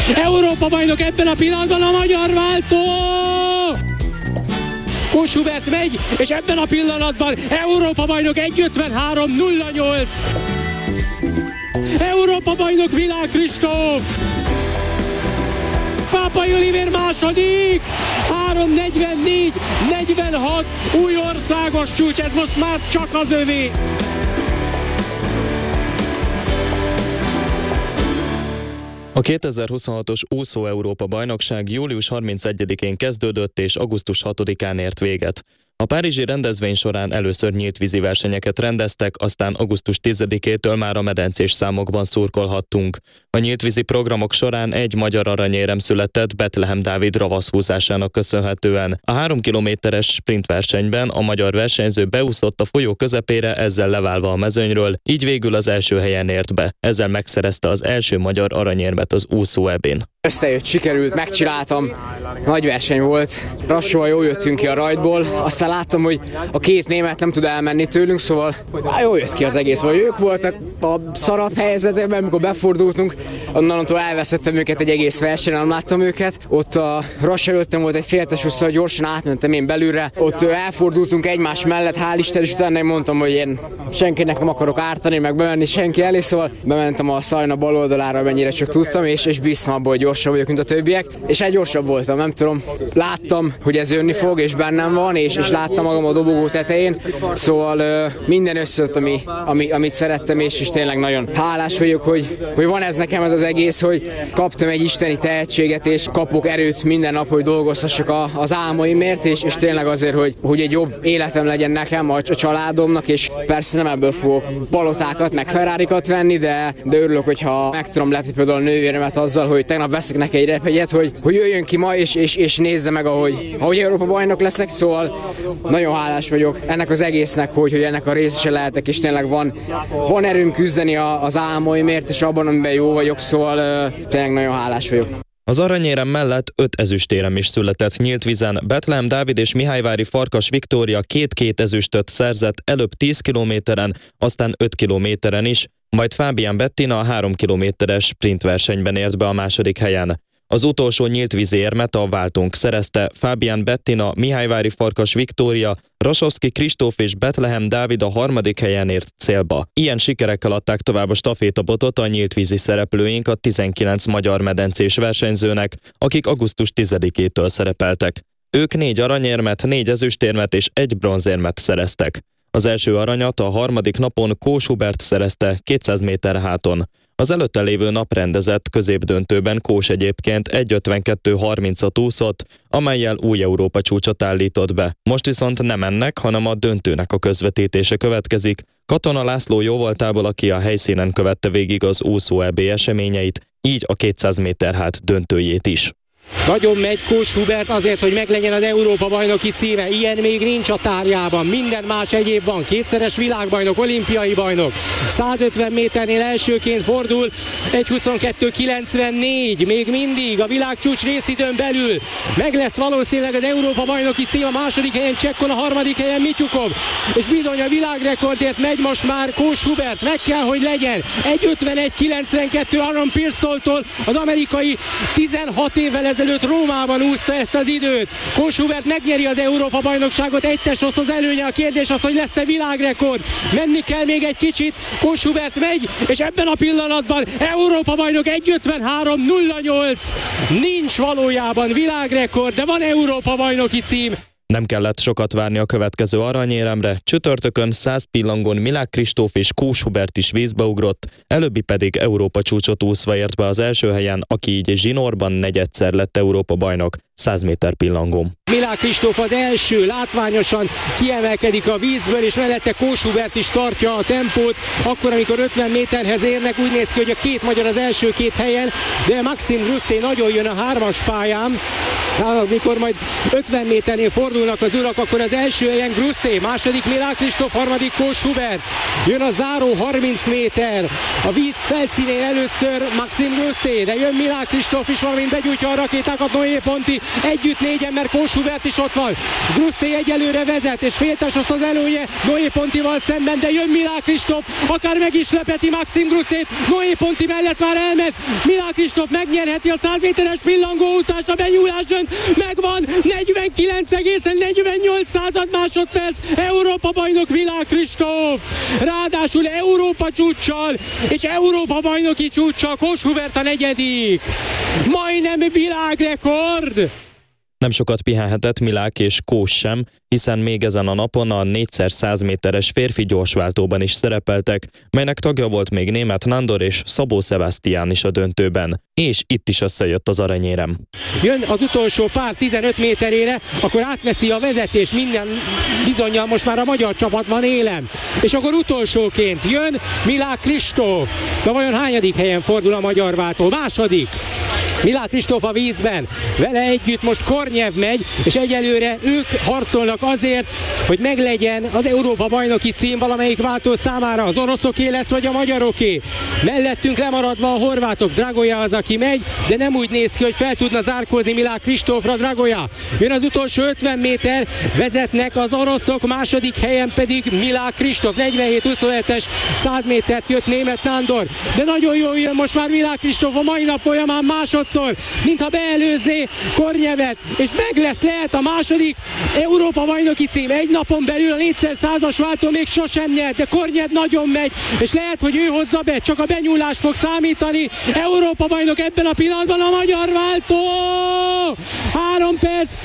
Európa bajnok ebben a pillanatban a magyar váltó! Kós Hubert megy, és ebben a pillanatban Európa bajnok 1.53.08. Európa bajnok Világ Kristóf. Pápai Olivér második. 3.44.46. Új országos csúcs, ez most már csak az övé. A 2026-os úszó Európa-bajnokság július 31-én kezdődött és augusztus 6-án ért véget. A párizsi rendezvény során először nyílt vízi versenyeket rendeztek, aztán augusztus 10-től már a medencés számokban szurkolhattunk. A nyílt vízi programok során egy magyar aranyérem született Betlehem Dávid ravaszhúzásának köszönhetően. A 3 kilométeres sprintversenyben a magyar versenyző beúszott a folyó közepére, ezzel leválva a mezőnyről, így végül az első helyen ért be. Ezzel megszerezte az első magyar aranyérmet az úszó EB-n. Összejött, sikerült, megcsináltam, nagy verseny volt, lassúan jól jöttünk ki a rajtból, aztán láttam, hogy a két német nem tud elmenni tőlünk, szóval jól jött ki az egész, vagy ők voltak a szarabb helyzetben, amikor befordultunk, onnantól elveszettem őket egy egész versenyen, nem láttam őket, ott a Rass előttem volt egy féltes úszó, gyorsan átmentem én belülre, ott elfordultunk egymás mellett, hál' Isten, és utána mondtam, hogy én senkinek nem akarok ártani, meg bemenni senki elé, szóval bementem a Szajna bal oldalára, mennyire csak tudtam, és bíztam abból, hogy gyorsabb vagyok, mint a többiek, és gyorsabb voltam, nem tudom. Láttam, hogy ez jönni fog, és bennem van, és láttam magam a dobogó tetején, szóval minden összejött, amit szerettem, és tényleg nagyon hálás vagyok, hogy van ez nekem ez az egész, hogy kaptam egy isteni tehetséget, és kapok erőt minden nap, hogy dolgozhassak az álmaimért, és tényleg azért, hogy egy jobb életem legyen nekem, a családomnak, és persze nem ebből fogok palotákat, meg Ferrarikat venni, de örülök, hogyha meg tudom lepni például a nővéremet azzal, hogy tegnap veszek neki egy repjegyet, hogy jöjjön ki ma, és nézze meg, ahogy Európa bajnok leszek, szóval nagyon hálás vagyok ennek az egésznek, hogy ennek a részese lehetek, és tényleg van erőm küzdeni az álmaimért, és abban, amiben jó vagyok, szóval tényleg nagyon hálás vagyok. Az aranyérem mellett 5 ezüstérem is született nyílt vízen. Betlehem Dávid és Mihályvári Farkas Viktória 2 ezüstöt szerzett, előbb 10 kilométeren, aztán 5 kilométeren is, majd Fábián Bettina a 3 kilométeres sprintversenyben ért be a második helyen. Az utolsó nyílt vízi érmet a váltónk szerezte, Fábián Bettina, Mihályvári Farkas Viktória, Rasowski Kristóf és Betlehem Dávid a 3. helyen ért célba. Ilyen sikerekkel adták tovább a stafétabotot a nyílt vízi szereplőink a 19 magyar medencés versenyzőnek, akik augusztus 10-től szerepeltek. Ők 4 aranyérmet, 4 ezüstérmet és 1 bronzérmet szereztek. Az első aranyat a harmadik napon Kós Hubert szerezte 200 méter háton. Az előtte lévő nap rendezett középdöntőben Kós egyébként 1.52.30-at úszott, amellyel új Európa csúcsot állított be. Most viszont nem ennek, hanem a döntőnek a közvetítése következik. Katona László jóvoltából, aki a helyszínen követte végig az úszó EB eseményeit, így a 200 méter hát döntőjét is. Nagyon megy Kós Hubert azért, hogy meglegyen az Európa bajnoki címe. Ilyen még nincs a tárjában. Minden más egyéb van. 2-szeres világbajnok, olimpiai bajnok. 150 méternél elsőként fordul. 1.22.94. Még mindig a világcsúcs részidőn belül. Meg lesz valószínűleg az Európa bajnoki cím. A második helyen Csekkon, a harmadik helyen Mityukov. És bizony a világrekordért megy most már Kós Hubert. Meg kell, hogy legyen. 1.51.92 Aaron Pearsall-tól, az amerikai 16 évvel ezelőtt Rómában úszta ezt az időt. Kós Hubert megnyeri az Európa bajnokságot, egy test az előnye, a kérdés az, hogy lesz-e világrekord. Menni kell még egy kicsit, Kós Hubert megy, és ebben a pillanatban Európa bajnok 1.53.08. Nincs valójában világrekord, de van Európa bajnoki cím. Nem kellett sokat várni a következő aranyéremre, csütörtökön 100 pillangón Milák Kristóf és Kós Hubert is vízbe ugrott, előbbi pedig Európa csúcsot úszva ért be az első helyen, aki így zsinórban negyedszer lett Európa bajnok 100 méter pillangón. Milák Kristóf az első, látványosan kiemelkedik a vízből, és mellette Kós Hubert is tartja a tempót. Akkor, amikor 50 méterhez érnek, úgy néz ki, hogy a két magyar az első két helyen, de Maxime Grousset nagyon jön a 3-as pályán. Mikor majd 50 méternél fordulnak az urak, akkor az első helyen Grousset, második Milák Kristóf, harmadik Kós Hubert. Jön a záró 30 méter. A víz felszínén először Maxime Grousset, de jön Milák Kristóf is, valamint begyújtja a rakétákat Noé Ponti. együtt négyen, mert Kós Hubert is ott van. Grusszé egyelőre vezet, és féltesoszt az előnye Noé Pontival szemben, de jön Milák Kristóf, akár meg is lepeti Maxim Grusszét, Noé Ponti mellett már elment, Milák Kristóf megnyerheti a 100 méteres pillangóúszást, a benyúlás dönt, megvan, 49,48 másodperc, Európa bajnok Milák Kristóf, ráadásul Európa csúccsal, és Európa bajnoki csúccsal, Kós Hubert a negyedik, majdnem világrekord! Nem sokat pihenhetett Milák és Kós sem, hiszen még ezen a napon a 4x100 méteres férfi gyorsváltóban is szerepeltek, melynek tagja volt még német Nándor és Szabó Sebastián is a döntőben. És itt is összejött az aranyérem. Jön az utolsó pár 15 méterére, akkor átveszi a vezetés, minden bizonnyal most már a magyar csapat van élen. És akkor utolsóként jön Milák Kristóf. De vajon hányadik helyen fordul a magyar váltó? Második. Milák Kristóf a vízben, vele együtt most Kornyev megy, és egyelőre ők harcolnak azért, hogy meglegyen az Európa bajnoki cím valamelyik váltó számára. Az oroszoké lesz, vagy a magyaroké. Mellettünk lemaradva a horvátok, Dragoja az, aki megy, de nem úgy néz ki, hogy fel tudna zárkózni Milák Kristófra. Dragoja. Jön az utolsó 50 méter, vezetnek az oroszok, második helyen pedig Milák Kristóf. 47-27-es 100 métert jött német Nándor, de nagyon jól jön most már Milák Kristóf a mai nap folyamán másodszor, mintha beelőzné Kornyevet, és meg lehet a második Európa bajnoki cím. Egy napon belül a 4x100-as váltó még sosem nyert, de Kornyev nagyon megy, és lehet, hogy ő hozza be, csak a benyúlás fog számítani. Európa bajnok ebben a pillanatban a magyar váltó! 3 perc,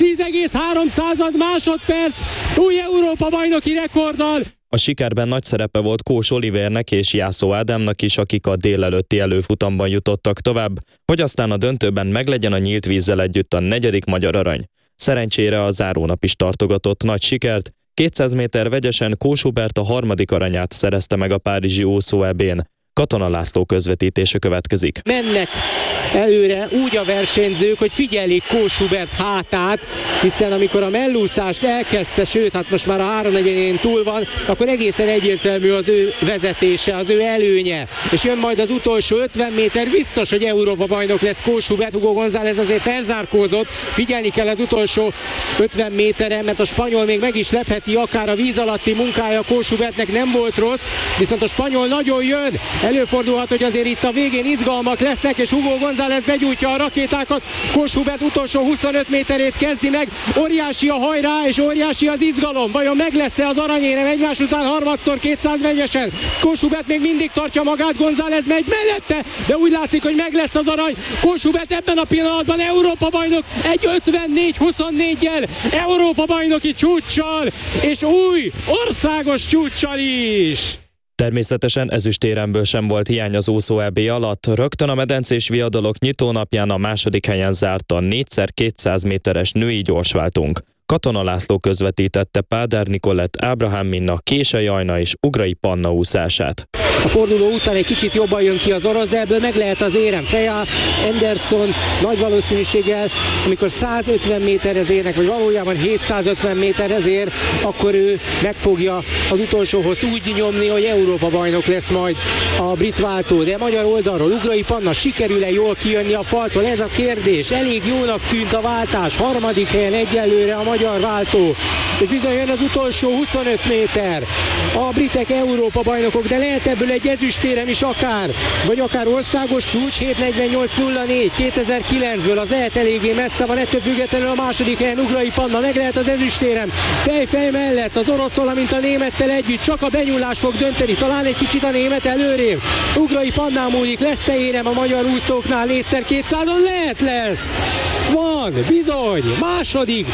10,3 másodperc, új Európa bajnoki rekorddal. A sikerben nagy szerepe volt Kós Olivernek és Jászó Ádámnak is, akik a délelőtti előfutamban jutottak tovább, hogy aztán a döntőben meglegyen a nyílt vízzel együtt a 4. magyar arany. Szerencsére a zárónap is tartogatott nagy sikert, 200 méter vegyesen Kós Hubert a 3. aranyát szerezte meg a párizsi úszó-EB-n. Katona László közvetítése következik. Mennek előre úgy a versenyzők, hogy figyelik Kós Hubert hátát, hiszen amikor a mellúszást elkezdte, sőt, hát most már a 3/4-én túl van, akkor egészen egyértelmű az ő vezetése, az ő előnye. És jön majd az utolsó 50 méter, biztos, hogy Európa bajnok lesz Kós Hubert. Hugo González azért felzárkózott, figyelni kell az utolsó 50 méteren, mert a spanyol még meg is lepheti akár a víz alatti munkája. Kós Hubertnek nem volt rossz, viszont a spanyol nagyon jön. Előfordulhat, hogy azért itt a végén izgalmak lesznek, és Hugo González begyújtja a rakétákat. Kós Hubert utolsó 25 méterét kezdi meg. Óriási a hajrá, és óriási az izgalom. Vajon meg lesz-e az aranyérem egymás után harmadszor 200 vegyesen? Kós Hubert még mindig tartja magát, González megy mellette, de úgy látszik, hogy meg lesz az arany. Kós Hubert ebben a pillanatban Európa bajnok, egy 54-24-jel, Európa bajnoki csúccsal, és új országos csúccsal is. Természetesen ezüstéremből sem volt hiány az úszó-EB alatt. Rögtön a medencés viadalok nyitónapján a 2. helyen zárt a 4x200 méteres női gyorsváltónk. Katona László közvetítette Páder Nikolett, Ábrahám Minna, Kései Ajna és Ugrai Panna úszását. A forduló után egy kicsit jobban jön ki az orosz, de ebből meg lehet az érem. Freya Anderson nagy valószínűséggel, amikor 150 méterhez érnek, vagy valójában 750 méterhez ér, akkor ő meg fogja az utolsóhoz úgy nyomni, hogy Európa bajnok lesz majd a brit váltó. De magyar oldalról Ugrai Panna sikerül-e jól kijönni a faltól? Ez a kérdés. Elég jónak tűnt a váltás. 3. helyen egyelőre a magyar váltó. És bizony jön az utolsó 25 méter. A britek Európa bajnokok, de lehet ebből egy ezüstérem is akár, vagy akár országos csúcs, 7:48:04 2009-ből, az lehet eléggé messze van, ettől függetlenül a 2. helyen Ugrai Panna, meg lehet az ezüstérem, fej mellett az orosz, valamint a némettel együtt, csak a benyúlás fog dönteni, talán egy kicsit a német előrébb. Ugrai Pannán múlik, lesz-e érem a magyar úszóknál 4x200-on? lesz! Van, bizony, második,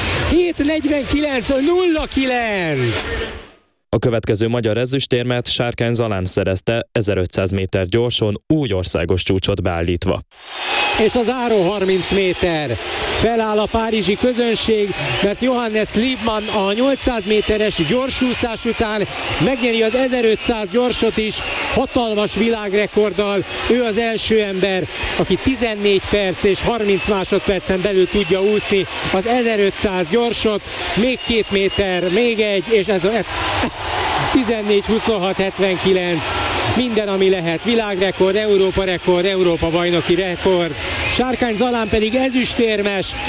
7:49:09. A következő magyar ezüstérmet Sárkány Zalán szerezte 1500 méter gyorson, új országos csúcsot beállítva. És az záró 30 méter. Feláll a párizsi közönség, mert Johannes Liebmann a 800 méteres gyorsúszás után megnyeri az 1500 gyorsot is, hatalmas világrekorddal. Ő az első ember, aki 14 perc és 30 másodpercen belül tudja úszni az 1500 gyorsot. Még 2 méter, még egy, és ez a 14:26:79. Minden, ami lehet. Világrekord, Európa bajnoki rekord. Sárkány Zalán pedig ezüstérmes.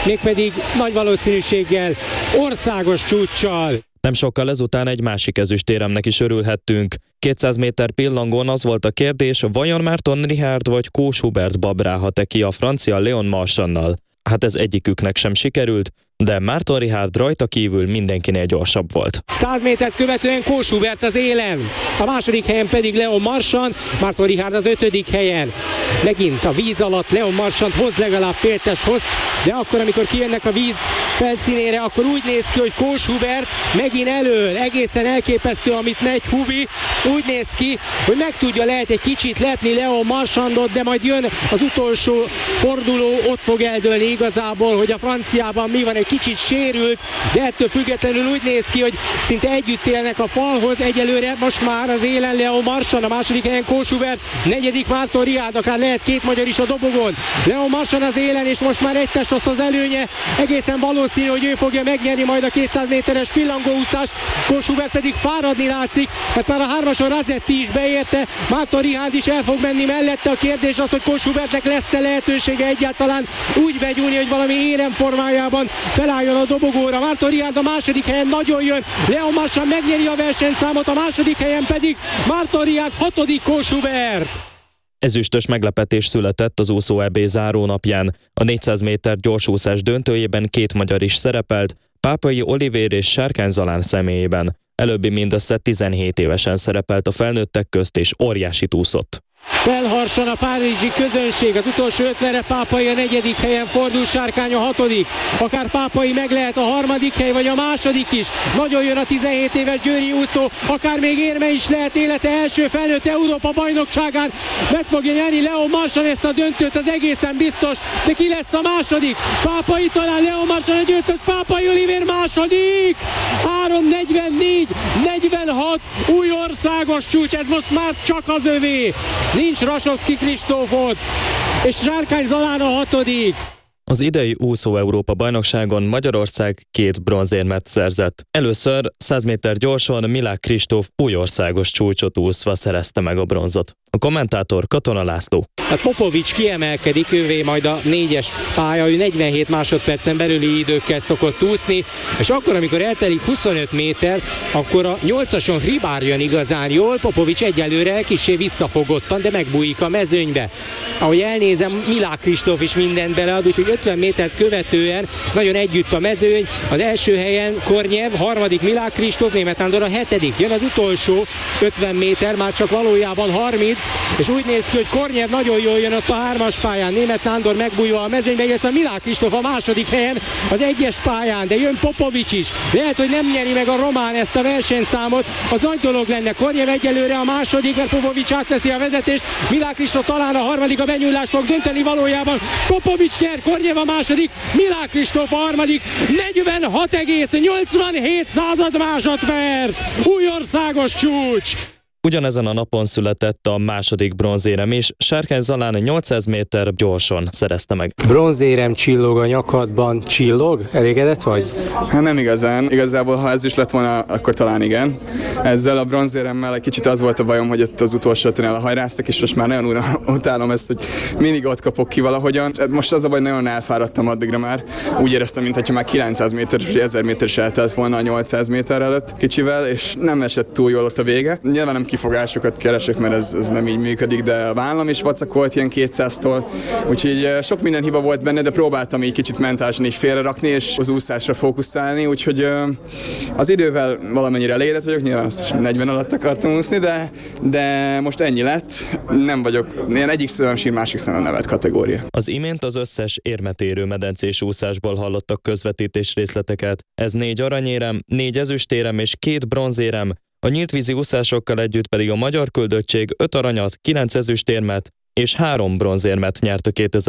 mégpedig nagy valószínűséggel országos csúccsal. Nem sokkal ezután egy másik ezüstéremnek is örülhettünk. 200 méter pillangón az volt a kérdés, vajon Márton Richárd vagy Kós Hubert babrálhat-e ki a francia Léon Marchannal? Hát ez egyiküknek sem sikerült, de Márton Richárd rajta kívül mindenkinél gyorsabb volt. 100 métert követően Kós Hubert az élen, a második helyen pedig Léon Marchand, Márton Richárd az 5. helyen. Megint a víz alatt Léon Marchand hoz legalább féltes hozt, de akkor, amikor kijönnek a víz felszínére, akkor úgy néz ki, hogy Kós Hubert megint elől, egészen elképesztő, amit megy Hubi, úgy néz ki, hogy lehet egy kicsit lepni Léon Marchandot, de majd jön az utolsó forduló, ott fog eldőlni igazából, hogy a franciában mi van, egy kicsit sérült, de ettől függetlenül úgy néz ki, hogy szinte együtt élnek a falhoz, egyelőre most már az élen Léon Marchand, a második helyen Kós Hubert, 4. Márton Richárd, akár lehet 2 magyar is a dobogon. Léon Marchand az élen, és most már 1-es az előnye, egészen valószínű, hogy ő fogja megnyerni majd a 200 méteres pillangóúszást, Kós Hubert pedig fáradni látszik, mert már a 3-ason Razetti is beérte, Márton Richárd is el fog menni mellette. A kérdés az, hogy Kós Hubertnek lesz-e lehetősége egyáltalán úgy begyúlni, hogy valami éremformájában felálljon a dobogóra. Márton Richárd a második helyen nagyon jön, Léon Marchand megnyeri a versenyszámot, a második helyen pedig Márton Richárd, 6. Kós Hubert. Ezüstös meglepetés született az úszó EB zárónapján. A 400 méter gyorsúszás döntőjében 2 magyar is szerepelt, Pápai Olivér és Sárkány Zalán személyében. Előbbi mindössze 17 évesen szerepelt a felnőttek közt, és óriásit úszott. Felharsan a párizsi közönség, az utolsó 50-re Pápai a 4. helyen fordul, Sárkány a 6. Akár Pápai meg lehet a 3. hely, vagy a 2. is. Nagyon jön a 17 éves győri úszó, akár még érme is lehet élete első felnőtt Európa bajnokságán. Meg fogja nyerni Léon Marchand ezt a döntőt, az egészen biztos, de ki lesz a 2. Pápai talán, Léon Marchand a győztes, Pápai Olivér 2. 3:44-46, új országos csúcs, ez most már csak az övé. Nincs Rasovszky Kristófot, és Sárkány Zalán a 6. Az idei úszó Európa bajnokságon Magyarország 2 bronzérmet szerzett. Először 100 méter gyorsan Milák Kristóf új országos csúcsot úszva szerezte meg a bronzot. A kommentátor Katona László. Hát Popovics kiemelkedik, ővé majd a 4-es pálya, ő 47 másodpercen belüli időkkel szokott úszni, és akkor, amikor eltelik 25 méter, akkor a 8-ason Hribár jön igazán jól, Popovics egyelőre kissé visszafogottan, de megbújik a mezőnybe. Ahogy elnézem, Milák Kristóf is mindent belead, úgyhogy 50 métert követően nagyon együtt a mezőny. Az első helyen Kornyev, 3. Milák Kristóf, Németh Nándor a 7. Jön az utolsó 50 méter, már csak valójában 30, és úgy néz ki, hogy Kornyev nagyon jól jön ott a 3-as pályán, Németh Nándor megbújva a mezőnybe, illetve Milák Kristóf a 2. helyen az 1-es pályán, de jön Popovics is. Lehet, hogy nem nyeri meg a román ezt a versenyszámot, az nagy dolog lenne. Kornyev egyelőre a 2., mert Popovics átveszi a vezetést, Milák Kristóf talán a 3., a benyúlás fog dönteni valójában. Popovics nyer, Kornyev a 2., Milák Kristóf a 3., 46,87 másodperc, új országos csúcs! Ugyanezen a napon született a 2. bronzérem is, Sárkány Zalán 800 méter gyorsan szerezte meg. Bronzérem csillog a nyakadban, csillog? Elégedett vagy? Hát nem igazán. Igazából, ha ez is lett volna, akkor talán igen. Ezzel a bronzéremmel egy kicsit az volt a bajom, hogy ott az utolsó ötön elhajráztak, és most már nagyon utálom ezt, hogy mindig ott kapok ki valahogyan. Most az a baj, nagyon elfáradtam addigra már. Úgy éreztem, mintha már 900 méter és 1000 méter is eltelt volna a 800 méter előtt kicsivel, és nem esett túl jól ott a vége. Nyilván nem kifogásokat keresek, mert ez nem így működik, de a vállam is vacakolt ilyen 200-tól, úgyhogy sok minden hiba volt benne, de próbáltam így kicsit mentálisan így félrerakni, és az úszásra fókuszálni, úgyhogy az idővel valamennyire elégedett vagyok, nyilván azt 40 alatt akartam úszni, de most ennyi lett, nem vagyok, ilyen egyik szemem sír, másik szemem nevet kategória. Az imént az összes érmetérő medencés úszásból hallottak közvetítés részleteket. Ez 4 aranyérem, 4 ezüstérem és 2 bronzérem, a nyíltvízi úszásokkal együtt pedig a magyar küldöttség 5 aranyat, 9 ezüstérmet és 3 bronzérmet nyert a